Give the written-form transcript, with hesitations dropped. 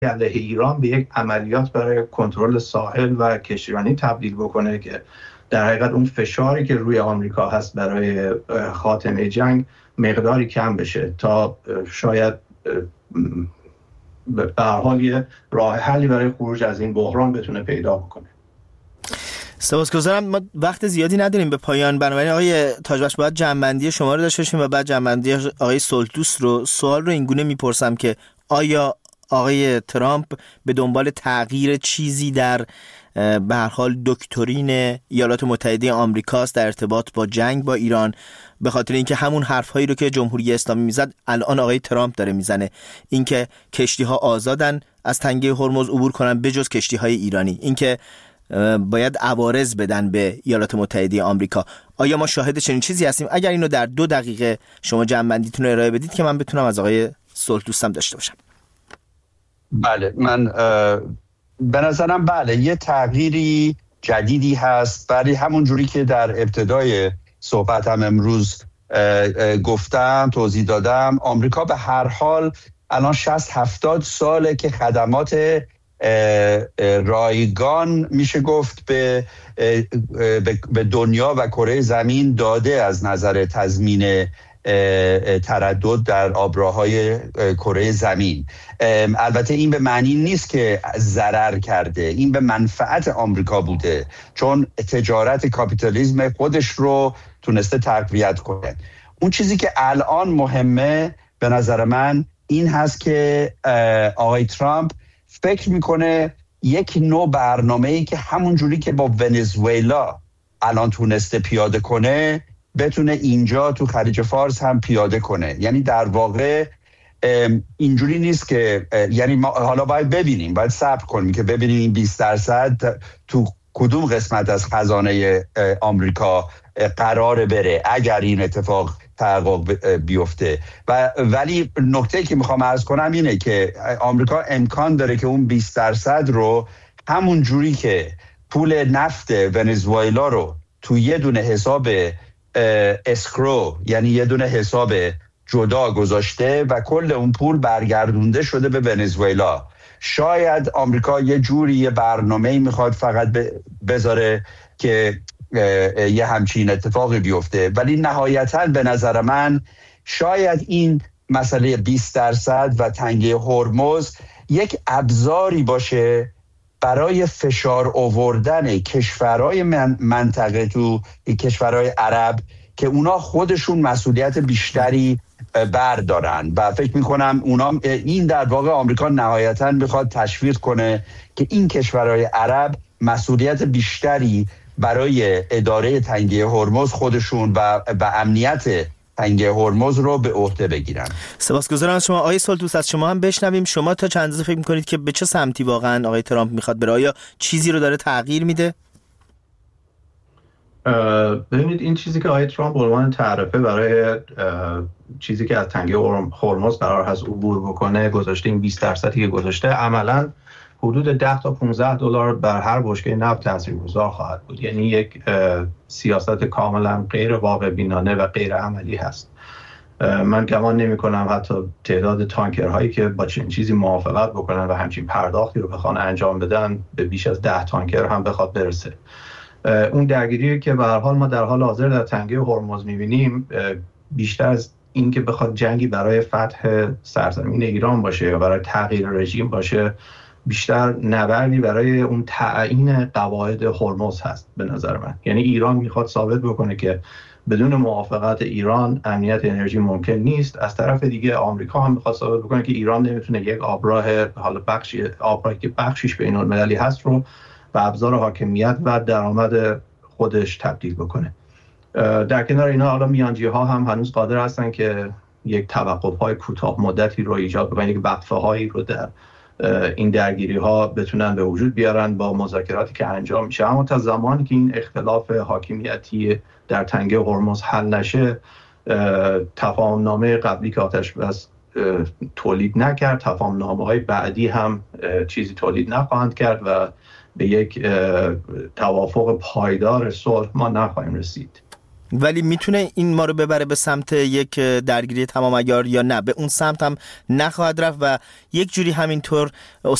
علیه ایران به یک عملیات برای کنترل ساحل و کشتیرانی تبدیل بکنه که در حقیقت اون فشاری که روی آمریکا هست برای خاتمه جنگ مقداری کم بشه تا شاید به هر حال یه راه حلی برای خروج از این بحران بتونه پیدا بکنه. سپاسگزارم. ما وقت زیادی نداریم به پایان، بنابراین آقای تاجبخش باید جمع‌بندی شما رو داشته باشیم و بعد جمع‌بندی آقای سولتوس رو. سوال رو اینگونه میپرسم که آیا آقای ترامپ به دنبال تغییر چیزی در به هر حال دکترین ایالات متحده آمریکاست در ارتباط با جنگ با ایران، به خاطر اینکه همون حرفایی رو که جمهوری اسلامی میزد الان آقای ترامپ داره میزنه، اینکه کشتی‌ها آزادن از تنگه هرمز عبور کنن بجز کشتی‌های ایرانی، اینکه باید عوارض بدن به ایالات متحده آمریکا. آیا ما شاهد چنین چیزی هستیم؟ اگر اینو در 2 دقیقه شما جمع‌بندیتون رو ارائه بدید که من بتونم از آقای سولتوسم داشته باشم. بله، من به نظرم بله یه تغییری جدیدی هست، ولی همون جوری که در ابتدای صحبتم امروز گفتم، توضیح دادم، آمریکا به هر حال الان 60-70 ساله که خدمات رایگان میشه گفت به دنیا و کره زمین داده از نظر تضمین تردد در آبراهای کره زمین. البته این به معنی نیست که ضرر کرده، این به منفعت آمریکا بوده، چون تجارت کاپیتالیسم خودش رو تونسته تقویت کنه. اون چیزی که الان مهمه به نظر من این هست که آقای ترامپ فکر میکنه یک نوع برنامه‌ای که همون جوری که با ونزوئلا الان تونسته پیاده کنه بتونه اینجا تو خلیج فارس هم پیاده کنه. یعنی در واقع اینجوری نیست که یعنی ما حالا باید ببینیم، باید صبر کنیم که ببینیم این 20% تو کدوم قسمت از خزانه آمریکا قراره بره اگر این اتفاق تحقق بیفته. ولی نکته که میخوام عرض کنم اینه که آمریکا امکان داره که اون 20% رو همون جوری که پول نفت ونزوئلا رو تو یه دونه حساب اسکرو، یعنی یه دونه حساب جدا گذاشته و کل اون پول برگردونده شده به ونزوئلا، شاید آمریکا یه جوری یه برنامه‌ای میخواد فقط بذاره که یه همچین اتفاقی بیفته. ولی نهایتاً به نظر من شاید این مسئله 20% و تنگه هرمز یک ابزاری باشه برای فشار آوردن کشورهای منطقه تو کشورهای عرب که اونا خودشون مسئولیت بیشتری بردارن و فکر میکنم اونا این در واقع آمریکا نهایتاً میخواد تشویق کنه که این کشورهای عرب مسئولیت بیشتری برای اداره تنگه هرمز خودشون و امنیت تنگه هرمز رو به عهده بگیرن. سپاسگزارم از شما. آقای سولتوس از شما هم بشنویم. شما تا چند اندازه فکر میکنید که به چه سمتی واقعا آقای ترامپ میخواد بره؟ آیا چیزی رو داره تغییر میده؟ ببینید این چیزی که آقای ترامپ به عنوان تعرفه برای چیزی که از تنگه هرمز قرار هست عبور بکنه گذاشته، این 20% که گذاشته عملاً حدود 10 تا 15 دلار بر هر بشکه نفت تاثیرگذار خواهد بود. یعنی یک سیاست کاملا غیر واقع بینانه و غیر عملی هست. من گمان نمی کنم حتی تعداد تانکرهایی که با چنین چیزی موافقت بکنن و همچین پرداختی رو بخوان انجام بدن به بیش از 10 تانکر هم بخواد برسه. اون درگیری که به هر حال ما در حال حاضر در تنگه هرمز می‌بینیم بیشتر از این که بخواد جنگی برای فتح سرزمین ایران باشه یا برای تغییر رژیم باشه، بیشتر نبردی برای اون تعیین قواعد هرمز هست به نظر من. یعنی ایران میخواد ثابت بکنه که بدون موافقت ایران امنیت انرژی ممکن نیست. از طرف دیگه آمریکا هم میخواد ثابت بکنه که ایران نمیتونه یک آبراه حالا آبراهی که بخشیش بین‌المللی هست رو به ابزار حاکمیت و درآمد خودش تبدیل بکنه. در کنار اینا حالا میانجی‌ها هم هنوز قادر هستن که یک توقف‌های کوتاه مدتی رو ایجاد بکنن، یک وقفه‌هایی رو در این درگیری ها بتونن به وجود بیارن با مذاکراتی که انجام میشه. اما تا زمانی که این اختلاف حاکمیتی در تنگه هرمز حل نشه، تفاهم نامه قبلی که آتش بس تولید نکرد، تفاهم نامه های بعدی هم چیزی تولید نخواهند کرد و به یک توافق پایدار صلح ما نخواهیم رسید. ولی میتونه این ما رو ببره به سمت یک درگیری تمام عیار یا نه؟ به اون سمت هم نخواهد رفت و یک جوری همینطور